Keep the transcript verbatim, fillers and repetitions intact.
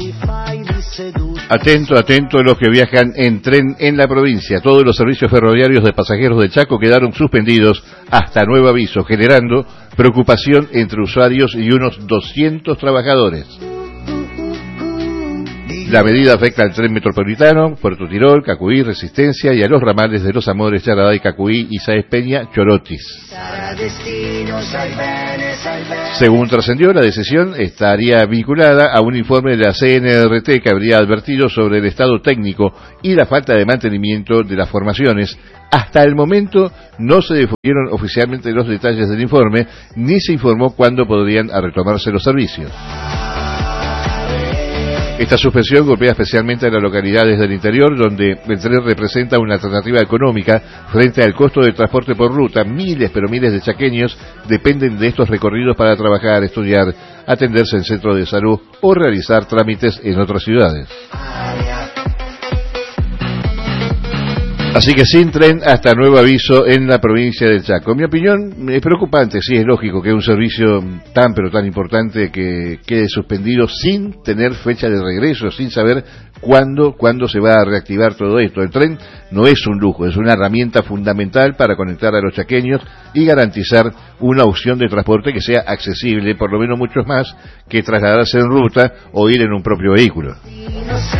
Atento, atento los que viajan en tren en la provincia. Todos los servicios ferroviarios de pasajeros de Chaco quedaron suspendidos hasta nuevo aviso, generando preocupación entre usuarios y unos doscientos trabajadores. La medida afecta al tren metropolitano, Puerto Tirol, Cacuí, Resistencia y a los ramales de Los Amores, Charaday, Cacuí y Sáez Peña, Chorotis. Según trascendió, la decisión estaría vinculada a un informe de la C N R T que habría advertido sobre el estado técnico y la falta de mantenimiento de las formaciones. Hasta el momento no se difundieron oficialmente los detalles del informe, ni se informó cuándo podrían retomarse los servicios. Esta suspensión golpea especialmente a las localidades del interior, donde el tren representa una alternativa económica frente al costo del transporte por ruta. Miles, pero miles de chaqueños dependen de estos recorridos para trabajar, estudiar, atenderse en centros de salud o realizar trámites en otras ciudades. Así que sin tren hasta nuevo aviso en la provincia del Chaco. En mi opinión es preocupante, sí, es lógico que un servicio tan pero tan importante que quede suspendido sin tener fecha de regreso, sin saber cuándo, cuándo se va a reactivar todo esto. El tren no es un lujo, es una herramienta fundamental para conectar a los chaqueños y garantizar una opción de transporte que sea accesible, por lo menos muchos más, que trasladarse en ruta o ir en un propio vehículo.